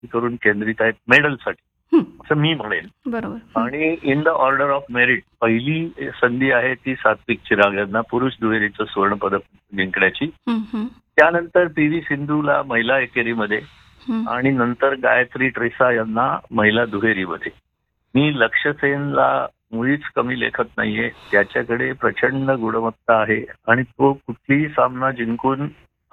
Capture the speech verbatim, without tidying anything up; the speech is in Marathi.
करून केंद्रित आहेत मेडलसाठी, हं, असं मी म्हणेन. बरोबर. हं, आणि in the order of merit पहिली संधी आहे ती सात्विक चिराग यांना पुरुष दुहेरीचं स्वर्ण पदक जिंकण्याची. हं, हं, त्यानंतर पी व्ही सिंधूला महिला एकेरीमध्ये हं. आणि नंतर गायत्री ट्रेसा यांना महिला दुहेरीमध्ये. मी लक्ष्य सेनला मुळीच कमी लेखत नाहीये. त्याच्याकडे प्रचंड गुणवत्ता आहे आणि तो कुठलीही सामना जिंकून